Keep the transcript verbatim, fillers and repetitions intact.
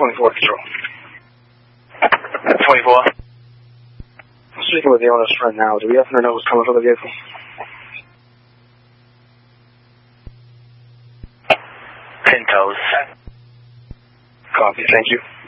twenty-four Control. twenty-four. I'm speaking with the owner's friend now. Do we happen to know who's coming for the vehicle? Pintos. Copy, thank you.